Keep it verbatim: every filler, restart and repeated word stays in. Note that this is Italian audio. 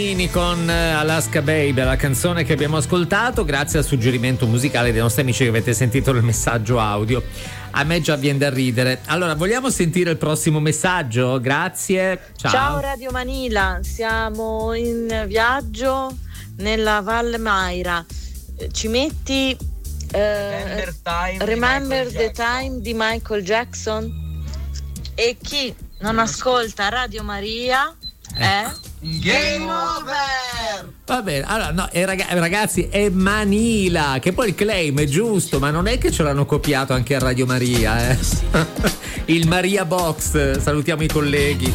Con Alaska Babe, la canzone che abbiamo ascoltato grazie al suggerimento musicale dei nostri amici che avete sentito nel messaggio audio. A me già viene da ridere. Allora, vogliamo sentire il prossimo messaggio? Grazie. Ciao. Ciao Radio Manila, siamo in viaggio nella Valle Maira. Ci metti eh, Remember, time, Remember di the Time di Michael Jackson? E chi non ascolta Radio Maria è Game Over! Va bene, allora no, eh, rag- ragazzi, è Manila, che poi il claim è giusto, ma non è che ce l'hanno copiato anche a Radio Maria, eh? Il Maria Box, salutiamo i colleghi.